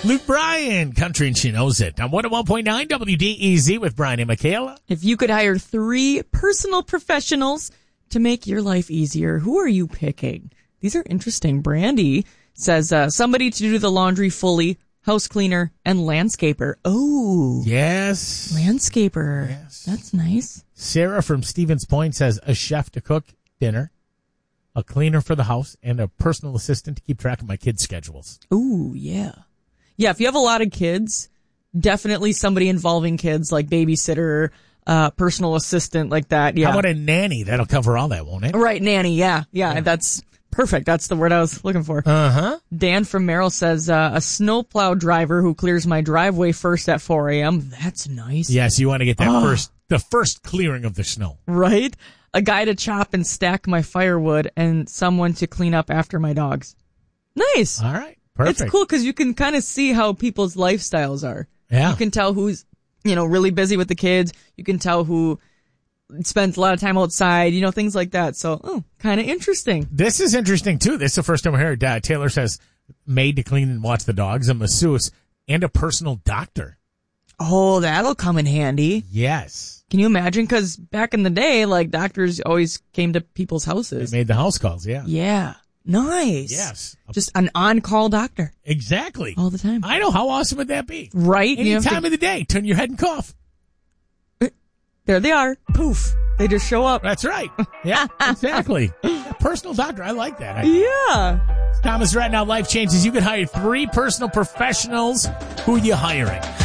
Luke Bryan, Country and She Knows It. On 101.9 WDEZ with Brian and Michaela. If you could hire 3 personal professionals to make your life easier, who are you picking? These are interesting. Brandy says somebody to do the laundry fully, house cleaner, and landscaper. Oh. Yes. Landscaper. Yes. That's nice. Sarah from Stevens Point says a chef to cook dinner, a cleaner for the house, and a personal assistant to keep track of my kids' schedules. Ooh, yeah. Yeah, if you have a lot of kids, definitely somebody involving kids, like babysitter, personal assistant, like that. Yeah. How about a nanny? That'll cover all that, won't it? Right, nanny. Yeah. That's perfect. That's the word I was looking for. Uh-huh. Dan from Merrill says a snowplow driver who clears my driveway first at 4 a.m. That's nice. Yes, you want to get that the first clearing of the snow. Right? A guy to chop and stack my firewood, and someone to clean up after my dogs. Nice. All right. Perfect. It's cool because you can kind of see how people's lifestyles are. Yeah. You can tell who's, really busy with the kids. You can tell who spends a lot of time outside, things like that. So, kind of interesting. This is interesting, too. This is the first time I heard Taylor says maid to clean and watch the dogs, a masseuse, and a personal doctor. Oh, that'll come in handy. Yes. Can you imagine? Because back in the day, doctors always came to people's houses. They made the house calls, yeah. Yeah. Nice. Yes. Just an on-call doctor. Exactly. All the time. I know. How awesome would that be? Right? Any time of the day. Turn your head and cough. There they are. Poof. They just show up. That's right. Yeah, exactly. A personal doctor. I like that. Yeah. Thomas, right now, life changes. You could hire 3 personal professionals. Who are you hiring?